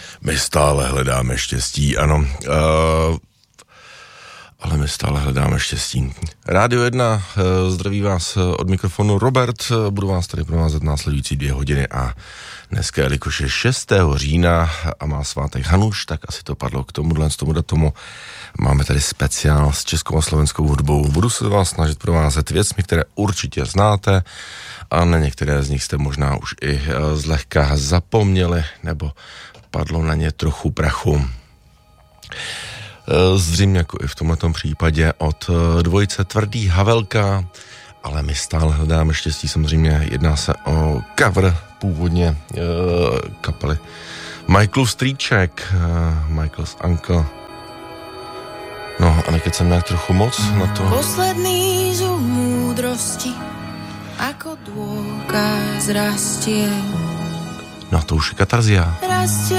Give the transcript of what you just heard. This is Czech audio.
My stále hledáme štěstí, ano. Ale my stále hledáme štěstí. Rádio 1, zdraví vás od mikrofonu Robert, budu vás tady provázet následující 2 hodiny a dneska, jelikož je 6. října a má svátek Hanuš, tak asi to padlo k tomu datumu. Máme tady speciál s českou a slovenskou hudbou. Budu se vás snažit provázet věcmi, které určitě znáte a na některé z nich jste možná už i zlehka zapomněli, nebo padlo na ně trochu prachu. Zřejmě jako i v tomhletom případě od dvojice Tvrdý Havelka, ale my stále hledáme štěstí. Samozřejmě jedná se o cover původně kapely Michaelův strýček, Michael's Uncle. No a nekecem nějak trochu moc na to. Posledný zub múdrosti ako dôkaz rastie. No to už je katarzia. Rastie